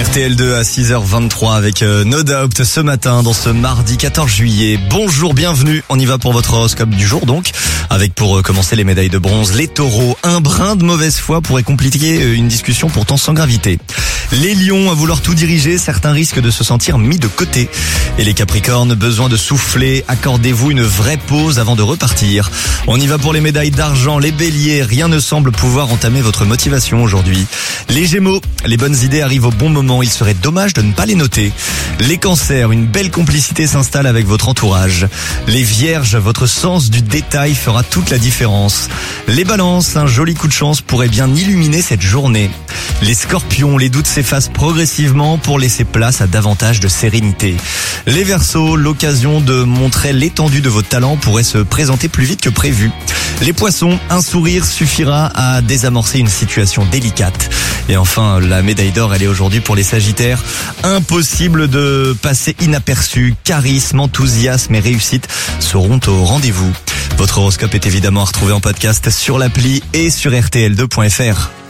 RTL2 à 6h23 avec No Doubt ce matin dans ce mardi 14 juillet. Bonjour, bienvenue. On y va pour votre horoscope du jour donc. Avec pour commencer les médailles de bronze, les taureaux. Un brin de mauvaise foi pourrait compliquer une discussion pourtant sans gravité. Les lions, à vouloir tout diriger, certains risquent de se sentir mis de côté. Et les capricornes, besoin de souffler, accordez-vous une vraie pause avant de repartir. On y va pour les médailles d'argent, les béliers, rien ne semble pouvoir entamer votre motivation aujourd'hui. Les gémeaux, les bonnes idées arrivent au bon moment, il serait dommage de ne pas les noter. Les cancers, une belle complicité s'installe avec votre entourage. Les vierges, votre sens du détail fera toute la différence. Les balances, un joli coup de chance pourrait bien illuminer cette journée. Les scorpions, les doutes s'effacent progressivement pour laisser place à davantage de sérénité. Les verseaux, l'occasion de montrer l'étendue de vos talents pourrait se présenter plus vite que prévu. Les poissons, un sourire suffira à désamorcer une situation délicate. Et enfin, la médaille d'or, elle est aujourd'hui pour les sagittaires. Impossible de passer inaperçu. Charisme, enthousiasme et réussite seront au rendez-vous. Votre horoscope est évidemment à retrouver en podcast sur l'appli et sur rtl2.fr.